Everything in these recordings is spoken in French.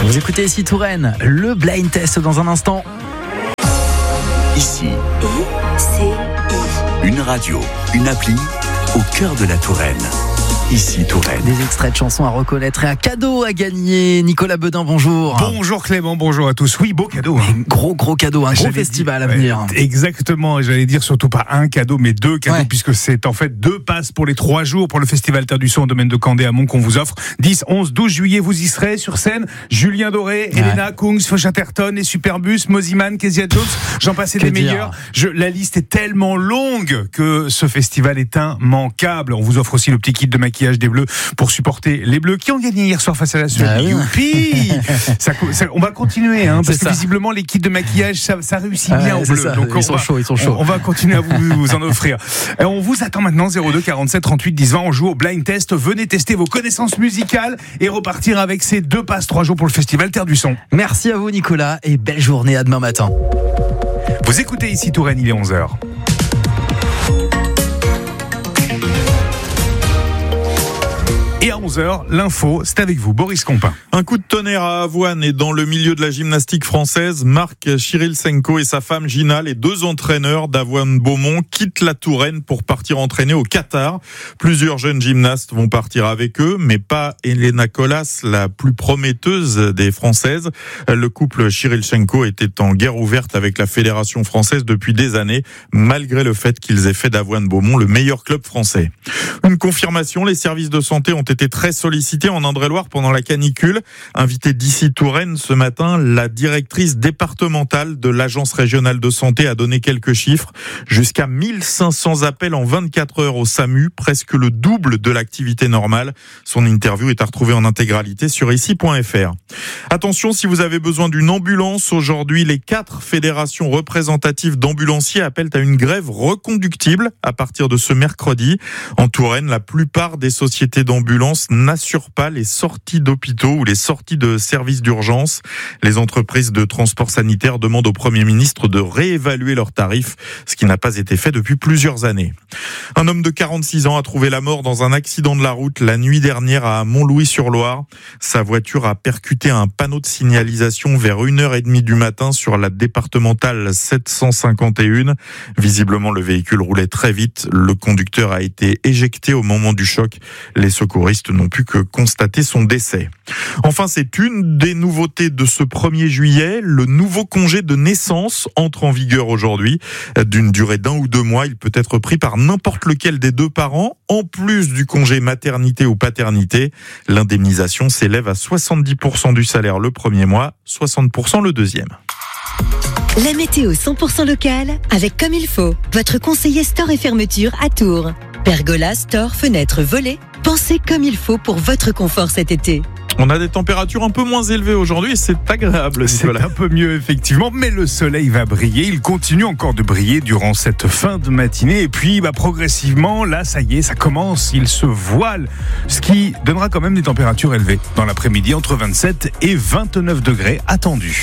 Vous écoutez ici Touraine, le blind test dans un instant. Ici, une radio, une appli au cœur de la Touraine. Ici Touraine. Des extraits de chansons à reconnaître et un cadeau à gagner. Nicolas Bedin, bonjour. Bonjour Clément, bonjour à tous. Oui, beau cadeau. Un gros cadeau, un gros festival à venir. Exactement, et j'allais dire surtout pas un cadeau, mais deux cadeaux, puisque c'est en fait 2 passes pour les 3 jours pour le Festival Terre du Son au domaine de Candé à Mont qu'on vous offre. 10, 11, 12 juillet, vous y serez sur scène. Julien Doré, Elena Kungs, Chatterton et Superbus, Moziman, Kezia Jones, j'en passe des meilleurs. La liste est tellement longue que ce festival est immanquable. On vous offre aussi le petit kit de maquillage des Bleus pour supporter les Bleus qui ont gagné hier soir face à la Suède. Youpi on va continuer, parce que visiblement les kits de maquillage ça réussit bien aux Bleus. Donc ils sont chauds. On va continuer à vous en offrir. Et on vous attend maintenant 02 47 38 10 20. On joue au blind test. Venez tester vos connaissances musicales et repartir avec ces 2 passes 3 jours pour le Festival Terre du Son. Merci à vous Nicolas et belle journée, à demain matin. Vous écoutez ici Touraine, il est 11h. Et à 11h, l'info, c'est avec vous, Boris Compin. Un coup de tonnerre à Avoine et dans le milieu de la gymnastique française, Marc Chirilsenko et sa femme Gina, les 2 entraîneurs d'Avoine-Beaumont, quittent la Touraine pour partir entraîner au Qatar. Plusieurs jeunes gymnastes vont partir avec eux, mais pas Elena Colas, la plus prometteuse des Françaises. Le couple Chirilsenko était en guerre ouverte avec la Fédération française depuis des années, malgré le fait qu'ils aient fait d'Avoine-Beaumont le meilleur club français. Une confirmation, les services de santé ont été très sollicités en Indre-et-Loire pendant la canicule. Invitée d'ici Touraine ce matin, la directrice départementale de l'Agence régionale de santé a donné quelques chiffres. Jusqu'à 1500 appels en 24 heures au SAMU, presque le double de l'activité normale. Son interview est à retrouver en intégralité sur ici.fr. Attention, si vous avez besoin d'une ambulance, aujourd'hui, les 4 fédérations représentatives d'ambulanciers appellent à une grève reconductible à partir de ce mercredi. En Touraine, la plupart des sociétés d'ambulance n'assurent pas les sorties d'hôpitaux ou les sorties de services d'urgence. Les entreprises de transport sanitaire demandent au Premier ministre de réévaluer leurs tarifs, ce qui n'a pas été fait depuis plusieurs années. Un homme de 46 ans a trouvé la mort dans un accident de la route la nuit dernière à Montlouis-sur-Loire. Sa voiture a percuté un panneau de signalisation vers 1h30 du matin sur la départementale 751. Visiblement, le véhicule roulait très vite. Le conducteur a été éjecté au moment du choc. Les secouristes n'ont pu que constater son décès. Enfin, c'est une des nouveautés de ce 1er juillet. Le nouveau congé de naissance entre en vigueur aujourd'hui. D'une durée d'1 ou 2 mois, il peut être pris par n'importe lequel des 2 parents, en plus du congé maternité ou paternité. L'indemnisation s'élève à 70% du salaire le premier mois, 60% le deuxième. La météo 100% locale avec Comme il faut, votre conseiller store et fermeture à Tours. Pergola, store, fenêtres, volets, pensez comme il faut pour votre confort cet été. On a des températures un peu moins élevées aujourd'hui et c'est agréable. C'est un peu mieux effectivement, mais le soleil va briller. Il continue encore de briller durant cette fin de matinée. Et puis progressivement, là ça y est, ça commence, il se voile. Ce qui donnera quand même des températures élevées. Dans l'après-midi, entre 27 et 29 degrés attendus.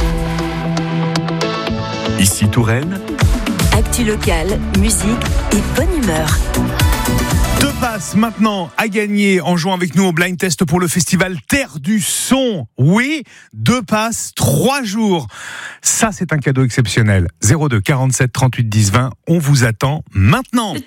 Ici Touraine. Actu locale, musique et bonne humeur. 2 passes maintenant à gagner en jouant avec nous au blind test pour le festival Terre du Son. Oui, 2 passes, 3 jours. Ça, c'est un cadeau exceptionnel. 02 47 38 10 20. On vous attend maintenant.